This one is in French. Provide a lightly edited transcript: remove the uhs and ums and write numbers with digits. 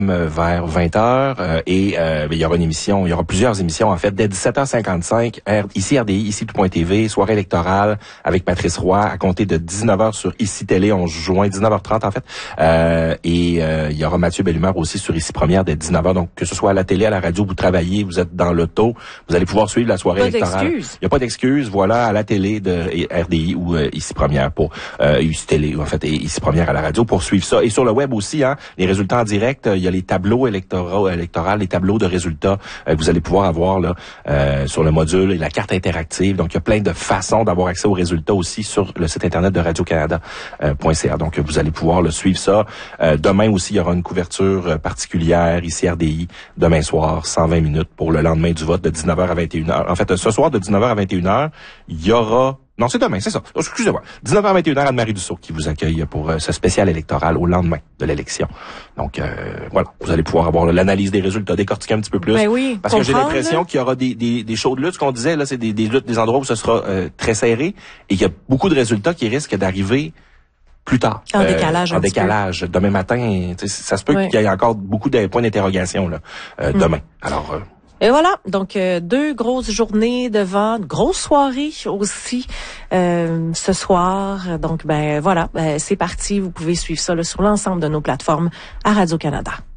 vers 20h et il y aura une émission, il y aura plusieurs émissions en fait dès 17h55 ici RDI, ici tout.tv, soirée électorale avec Patrice Roy à compter de 19h sur Ici Télé, on joint 19h30 en fait il y aura Mathieu Bellumeur aussi sur Ici Première dès 19h, donc que ce soit à la télé, à la radio, vous travaillez, vous êtes dans l'auto, vous allez pouvoir suivre la soirée électorale. Il n'y a pas d'excuses, voilà, à la télé de RDI ou Ici Première pour Ici Télé en fait et Ici Première à la radio pour suivre ça, et sur le web aussi les résultats en direct, il y a les tableaux électoraux, les tableaux de résultats que vous allez pouvoir avoir là sur le module et la carte interactive. Donc il y a plein de façons d'avoir accès aux résultats aussi sur le site internet de Radio-Canada.ca. Donc vous allez pouvoir suivre ça. Demain aussi, il y aura une couverture particulière ici RDI demain soir, 120 minutes pour le lendemain du vote de 19h à 21h. En fait, ce soir de 19h à 21h, il y aura non, c'est demain, c'est ça. Excusez-moi. 19h à 21h, Anne-Marie Dussault qui vous accueille pour ce spécial électoral au lendemain de l'élection. Donc, voilà. Vous allez pouvoir avoir l'analyse des résultats, décortiquer un petit peu plus. Ben oui, parce que j'ai l'impression qu'il y aura des shows de lutte. Ce qu'on disait, là, c'est des luttes, des endroits où ce sera très serré et qu'il y a beaucoup de résultats qui risquent d'arriver plus tard. En décalage. En décalage. Demain matin, ça se peut qu'il y ait encore beaucoup de points d'interrogation, là, demain. Alors, et voilà, donc 2 grosses journées devant, grosse soirée aussi ce soir. Donc voilà, c'est parti. Vous pouvez suivre ça là, sur l'ensemble de nos plateformes à Radio-Canada.